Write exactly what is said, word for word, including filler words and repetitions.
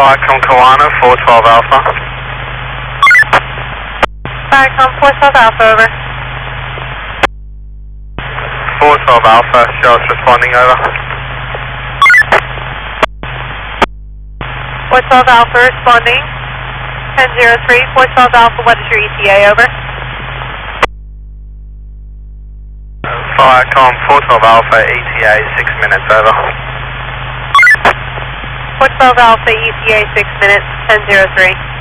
Viacom Kiwana, four twelve Alpha. Viacom four twelve Alpha, over. four twelve Alpha, shell's responding, over. four twelve Alpha responding. ten zero three, four twelve Alpha, what is your E T A, over? Viacom four twelve Alpha, E T A six minutes, over. four twelve Alpha, E T A six minutes, ten zero three.